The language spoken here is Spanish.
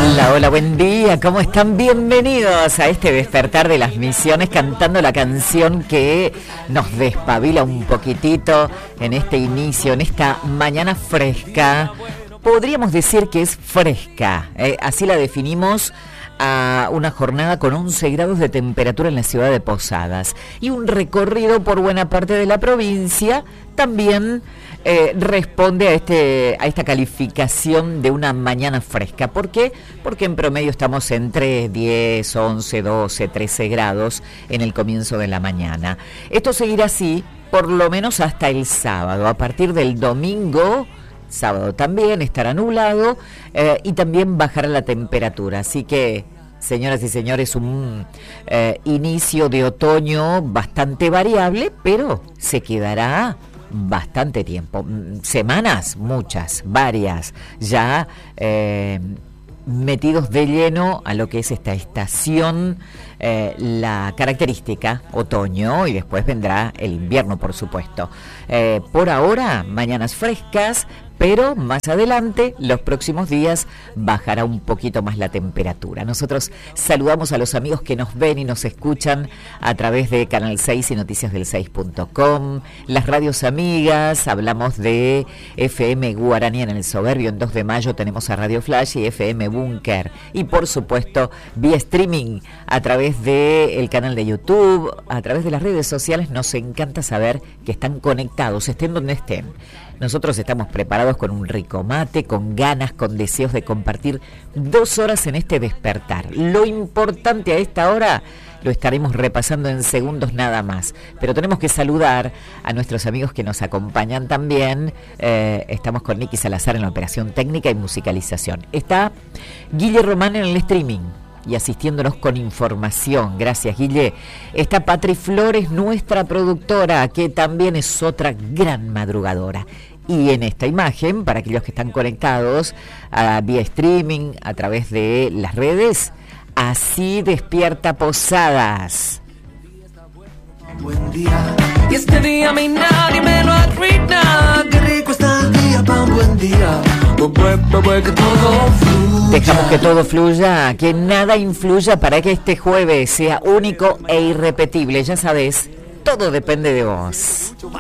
Hola, hola, buen día, ¿cómo están? Bienvenidos a este despertar de las misiones, cantando la canción que nos despabila un poquitito en este inicio, en esta mañana fresca. Podríamos decir que es fresca, así la definimos, a una jornada con 11 grados de temperatura en la ciudad de Posadas y un recorrido por buena parte de la provincia también responde a esta calificación de una mañana fresca. ¿Por qué? Porque en promedio estamos entre 10, 11, 12, 13 grados en el comienzo de la mañana. Esto seguirá así por lo menos hasta el sábado. A partir del domingo, sábado también estará nublado y también bajará la temperatura. Así que, señoras y señores, un inicio de otoño bastante variable, pero se quedará bastante tiempo. Semanas, muchas, varias, ya metidos de lleno a lo que es esta estación, la característica otoño, y después vendrá el invierno, por supuesto. Por ahora, mañanas frescas, pero más adelante, los próximos días, bajará un poquito más la temperatura. Nosotros saludamos a los amigos que nos ven y nos escuchan a través de Canal 6 y noticiasdel6.com, las radios amigas. Hablamos de FM Guaraní en el Soberbio, en 2 de mayo tenemos a Radio Flash y FM Búnker, y por supuesto vía streaming a través del canal de YouTube, a través de las redes sociales. Nos encanta saber que están conectados, estén donde estén. Nosotros estamos preparados con un rico mate, con ganas, con deseos de compartir 2 horas en este despertar. Lo importante a esta hora lo estaremos repasando en segundos nada más, pero tenemos que saludar a nuestros amigos que nos acompañan también. Estamos con Nicky Salazar en la operación técnica y musicalización. Está Guille Román en el streaming y asistiéndonos con información. Gracias, Guille. Está Patri Flores, nuestra productora, que también es otra gran madrugadora. Y en esta imagen, para aquellos que están conectados vía streaming, a través de las redes, así despierta Posadas. Buen día, y este día a mí nadie me lo arruina. Qué rico está el día para un buen día. Que todo fluya. Dejamos que todo fluya, que nada influya para que este jueves sea único e irrepetible. Ya sabes, todo depende de vos.